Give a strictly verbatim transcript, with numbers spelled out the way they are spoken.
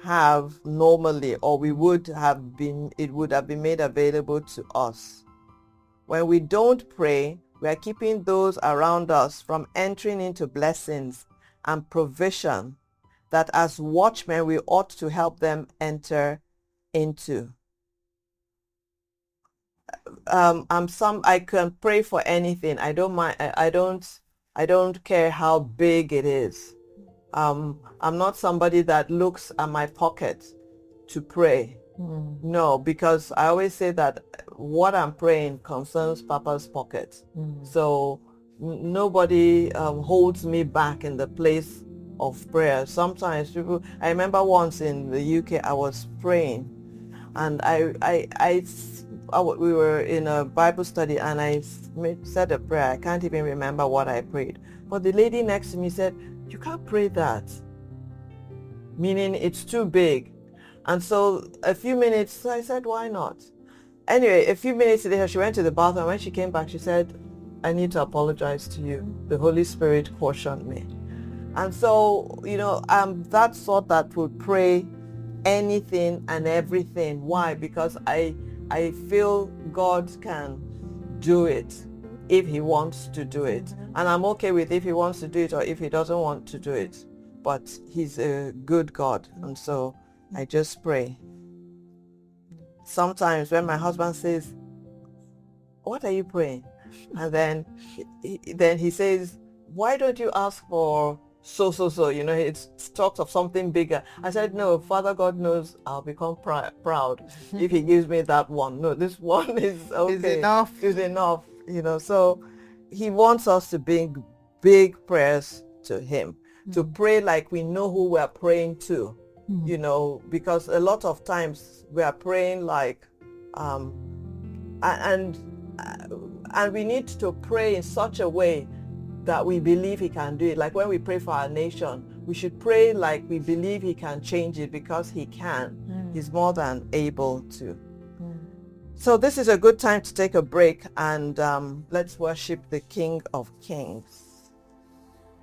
have normally, or we would have been, it would have been made available to us. When we don't pray, we are keeping those around us from entering into blessings and provision that as watchmen we ought to help them enter into. Um, I'm some, I can pray for anything. I don't mind. I, I don't, I don't care how big it is. Um, I'm not somebody that looks at my pocket to pray. Mm. No, because I always say that what I'm praying concerns Papa's pocket. Mm. So n- nobody um, holds me back in the place of prayer. Sometimes people, I remember once in the U K, I was praying and I, I, I, I we were in a Bible study and I made, said a prayer. I can't even remember what I prayed. But the lady next to me said, "You can't pray that." Meaning it's too big. And so a few minutes, I said, why not? Anyway, a few minutes later, she went to the bathroom. When she came back, she said, "I need to apologize to you. The Holy Spirit cautioned me." And so, you know, I'm that sort that would pray anything and everything. Why? Because I, I feel God can do it if he wants to do it. And I'm okay with if he wants to do it or if he doesn't want to do it. But he's a good God. And so I just pray. Sometimes when my husband says, "What are you praying?" And then he, then he says, "Why don't you ask for so, so, so?" You know, it's talks of something bigger. I said, "No, Father God knows I'll become pr- proud if he gives me that one. No, this one is okay. Is enough. Is enough." You know, so he wants us to bring big prayers to him, mm. to pray like we know who we're praying to. Mm. You know, because a lot of times we are praying like, um, and and we need to pray in such a way that we believe he can do it. Like when we pray for our nation, we should pray like we believe he can change it because he can. Mm. He's more than able to. Mm. So this is a good time to take a break and um, let's worship the King of Kings.